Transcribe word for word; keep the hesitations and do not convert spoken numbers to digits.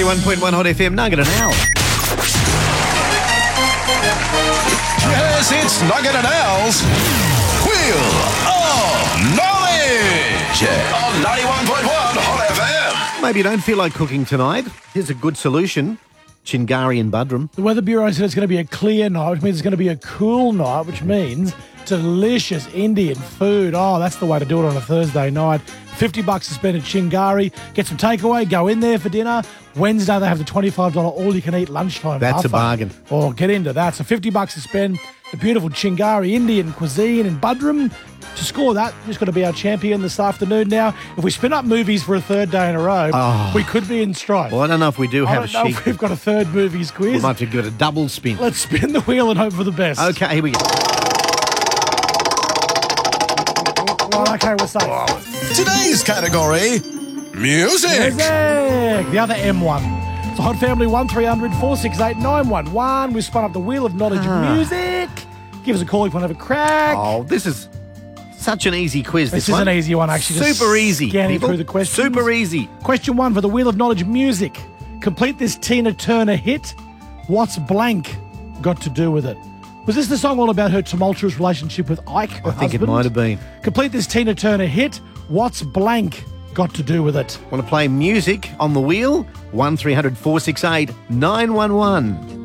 ninety-one point one Hot F M, Nugget and Al. Yes, it's Nugget and Al's Wheel of Knowledge on ninety-one point one Hot F M. Maybe you don't feel like cooking tonight. Here's a good solution. Chingari and Budrum. The Weather Bureau said it's going to be a clear night, which means it's going to be a cool night, which means delicious Indian food. Oh, that's the way to do it on a Thursday night. fifty bucks to spend at Chingari. Get some takeaway, go in there for dinner. Wednesday, they have the twenty-five dollars all-you-can-eat lunchtime That's a buffet. bargain. Oh, get into that. So fifty bucks to spend. The beautiful Chingari Indian cuisine in Budrum. To score that, who's going to be our champion this afternoon now? If we spin up movies for a third day in a row, Oh. we could be in strife. Well, I don't know if we do I have don't a know sheet. if we've got a third movies quiz. We might have to give it a double spin. Let's spin the wheel and hope for the best. Okay, here we go. Well, okay, we're safe. Today's category, music. Music! The other M one. It's Hot Family one three hundred four six eight nine one one. We've spun up the Wheel of Knowledge Ah. Music. Give us a call if you want to have a crack. Oh, this is such an easy quiz, this, This is one. an easy one, actually. Just Super easy, scanning people. through the questions. Super easy. Question one for the Wheel of Knowledge Music. Complete this Tina Turner hit. What's blank got to do with it? Was this the song all about her tumultuous relationship with Ike, her I think it husband? might have been. Complete this Tina Turner hit. What's blank got to do with it? Want to play music on the wheel? one three hundred four six eight nine one one.